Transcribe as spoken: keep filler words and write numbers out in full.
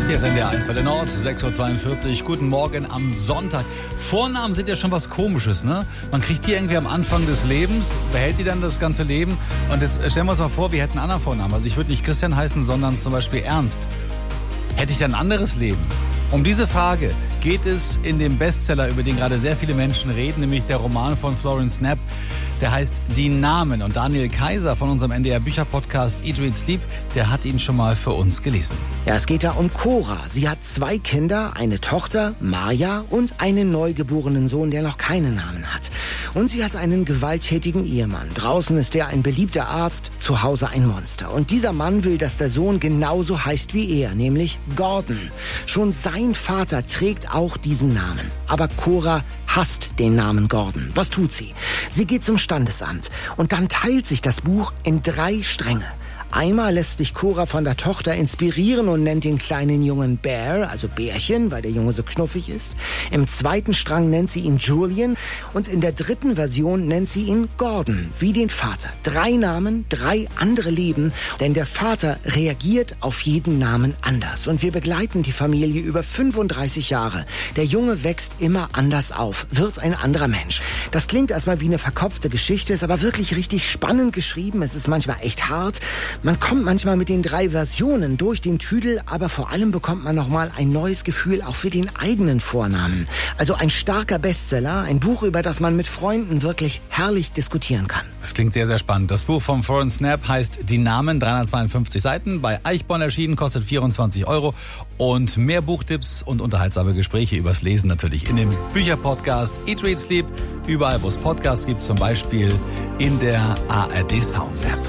Hier ist N D R eins Welle Nord, sechs Uhr zweiundvierzig. Guten Morgen am Sonntag. Vornamen sind ja schon was Komisches, ne? Man kriegt die irgendwie am Anfang des Lebens, behält die dann das ganze Leben. Und jetzt stellen wir uns mal vor, wir hätten einen anderen Vornamen. Also ich würde nicht Christian heißen, sondern zum Beispiel Ernst. Hätte ich dann ein anderes Leben? Um diese Frage geht es in dem Bestseller, über den gerade sehr viele Menschen reden, nämlich der Roman von Florence Knapp. Der heißt Die Namen. Und Daniel Kaiser von unserem N D R Bücherpodcast Eat, Read, Sleep, der hat ihn schon mal für uns gelesen. Ja, es geht da um Cora. Sie hat zwei Kinder, eine Tochter, Maja, und einen neugeborenen Sohn, der noch keinen Namen hat. Und sie hat einen gewalttätigen Ehemann. Draußen ist er ein beliebter Arzt, zu Hause ein Monster. Und dieser Mann will, dass der Sohn genauso heißt wie er, nämlich Gordon. Schon sein Vater trägt auch diesen Namen. Aber Cora hasst den Namen Gordon. Was tut sie? Sie geht zum Standesamt. Und dann teilt sich das Buch in drei Stränge. Einmal lässt sich Cora von der Tochter inspirieren und nennt den kleinen Jungen Bear, also Bärchen, weil der Junge so knuffig ist. Im zweiten Strang nennt sie ihn Julian und in der dritten Version nennt sie ihn Gordon, wie den Vater. Drei Namen, drei andere Leben, denn der Vater reagiert auf jeden Namen anders. Und wir begleiten die Familie über fünfunddreißig Jahre. Der Junge wächst immer anders auf, wird ein anderer Mensch. Das klingt erstmal wie eine verkopfte Geschichte, ist aber wirklich richtig spannend geschrieben. Es ist manchmal echt hart. Man kommt manchmal mit den drei Versionen durch den Tüdel, aber vor allem bekommt man nochmal ein neues Gefühl auch für den eigenen Vornamen. Also ein starker Bestseller, ein Buch, über das man mit Freunden wirklich herrlich diskutieren kann. Das klingt sehr, sehr spannend. Das Buch von Florence Knapp heißt Die Namen, dreihundertzweiundfünfzig Seiten, bei Eichborn erschienen, kostet vierundzwanzig Euro. Und mehr Buchtipps und unterhaltsame Gespräche übers Lesen natürlich in dem Bücherpodcast Eat, Read, Sleep, überall wo es Podcasts gibt, zum Beispiel in der A R D Sounds App.